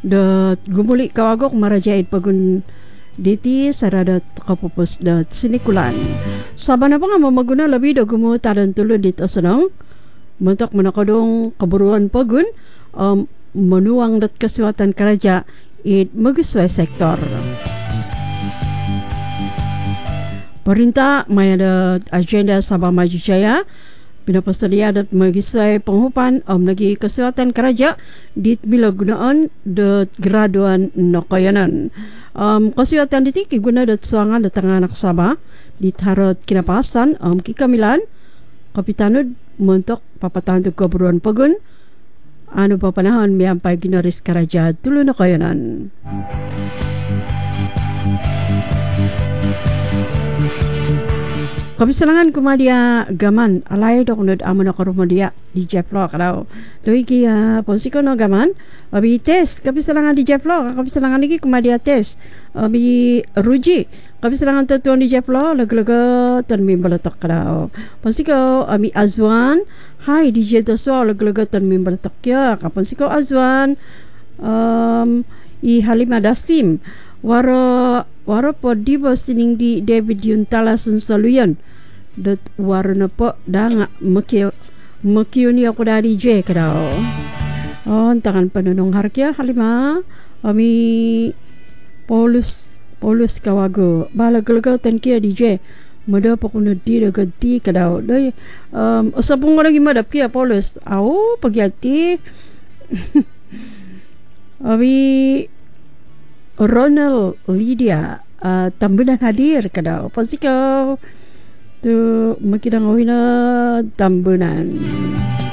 da gumuli kawagok marajait pagun diti sarada kapupus da sinikulan. Sabana pa nga mamaguna labi da gumutaran tulun dito sanang mentok menakadong keburuan pagun menuang dat kesuatan keraja it magusway sektor. Perintah may ada agenda Sabah Maju Jaya pinapastalia dat magisay panghupan nagi kesehatan keraja dit bila gunaan dat graduan nakayanan. Kesehatan dit guna dat suangan datang anak Sabah dit harot kinapasan kikamilan kapitanud mentok papatan tu keburuan pagun anu papanahon miampai ginaris keraja tulu nakayanan. Kabisalangan kumadia gaman alay dok nod amo na karumadia di Jeplo kadaw. Doi ki ponsiko no gaman abi test kabisalangan di Jeplo kabisalangan lagi kumadia test abi ruji kabisalangan tuan di Jeplo lag-laga tan mimbalatok kadaw. Ponsiko abi Azwan hai di Jetoso lag-laga tan mimbalatok ya kaponsiko Azwan i Halima Dastim waro po di bosining di David Yuntala Sunsaluyan dat waro na po danga makiyo ni ako dari je kadaw. Tangan panunong harkya Halima ami Paulus kawago balagalaga tan kia DJ mada pa kuno di dagati kadaw doy usapong lagi madap kia Paulus pagyati ami Ronald Lydia tambunan hadir kadaw pasikaw tu makidang awina tambunan.